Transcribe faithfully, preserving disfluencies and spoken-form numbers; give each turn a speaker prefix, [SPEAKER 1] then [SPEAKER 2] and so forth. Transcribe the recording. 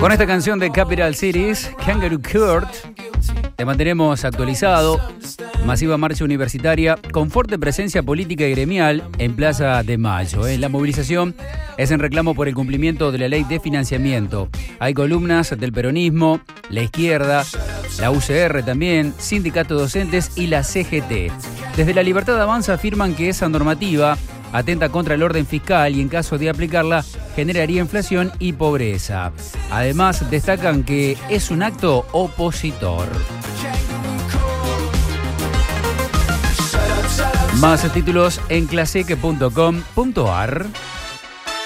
[SPEAKER 1] Con esta canción de Capital Cities, Kangaroo Court, te mantenemos actualizado. Masiva marcha universitaria con fuerte presencia política y gremial en Plaza de Mayo. ¿eh? La movilización es en reclamo por el cumplimiento de la ley de financiamiento. Hay columnas del peronismo, la izquierda, la U C R también, sindicatos docentes y la C G T. Desde La Libertad Avanza afirman que esa normativa atenta contra el orden fiscal y en caso de aplicarla generaría inflación y pobreza. Además, destacan que es un acto opositor. Más títulos en clasic punto com punto ar.